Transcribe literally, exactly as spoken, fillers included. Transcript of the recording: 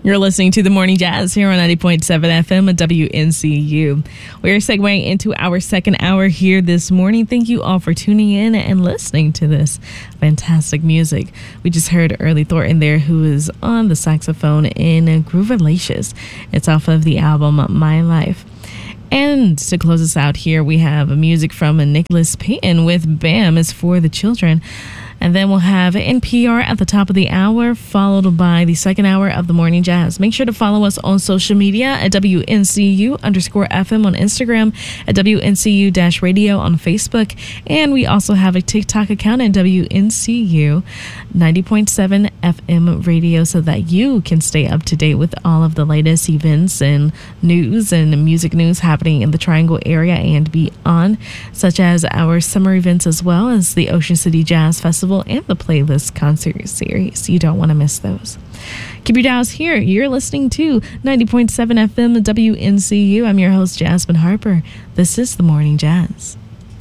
You're listening to The Morning Jazz here on ninety point seven F M at W N C U. We're segueing into our second hour here this morning. Thank you all for tuning in and listening to this fantastic music. We just heard Early Thornton there, who is on the saxophone in Groovelicious. It's off of the album My Life. And to close us out here, we have music from Nicholas Payton with Bam is for the Children. And then we'll have N P R at the top of the hour, followed by the second hour of the Morning Jazz. Make sure to follow us on social media at W N C U underscore F M on Instagram, at W N C U dash radio on Facebook. And we also have a TikTok account at W N C U ninety point seven F M radio, so that you can stay up to date with all of the latest events and news and music news happening in the Triangle area and beyond, such as our summer events as well as the Ocean City Jazz Festival and the Playlist concert series. You don't want to miss those. Keep your dials here. You're listening to ninety point seven F M W N C U. I'm your host, Jasmine Harper. This is The Morning Jazz.